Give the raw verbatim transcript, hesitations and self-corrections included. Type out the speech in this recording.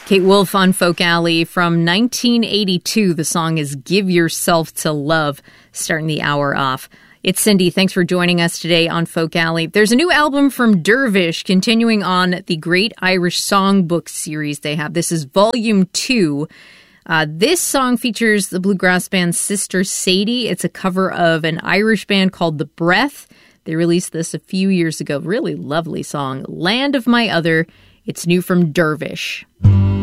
Kate Wolf on Folk Alley from nineteen eighty-two. The song is Give Yourself to Love, starting the hour off. It's Cindy. Thanks for joining us today on Folk Alley. There's a new album from Dervish, continuing on the Great Irish Songbook series they have. This is Volume two. Uh, this song features the bluegrass band Sister Sadie. It's a cover of an Irish band called The Breath. They released this a few years ago. Really lovely song. Land of My Other. It's new from Dervish.